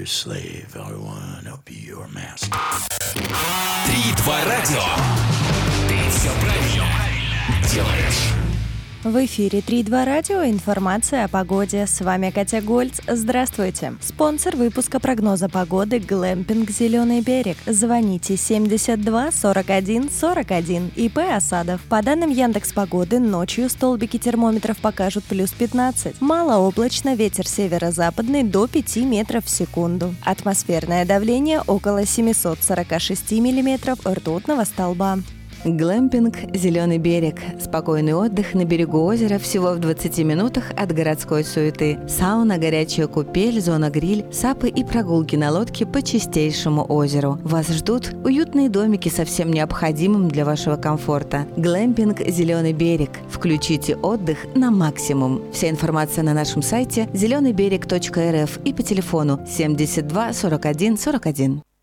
your slave. I wanna be your master. 3-2 радио. Ты все правильно делаешь. В эфире 3-2 радио. Информация о погоде. С вами Катя Гольц. Здравствуйте. Спонсор выпуска прогноза погоды «Глэмпинг Зеленый берег». Звоните 72 41 41. ИП Осадов. По данным Яндекс.Погоды, ночью столбики термометров покажут плюс 15. Малооблачно, ветер северо-западный до 5 метров в секунду. Атмосферное давление около 746 миллиметров ртутного столба. Глэмпинг «Зеленый берег». Спокойный отдых на берегу озера всего в 20 минутах от городской суеты. Сауна, горячая купель, зона-гриль, сапы и прогулки на лодке по чистейшему озеру. Вас ждут уютные домики со всем необходимым для вашего комфорта. Глэмпинг «Зеленый берег». Включите отдых на максимум. Вся информация на нашем сайте zelenybерег.рф и по телефону 72 41 41.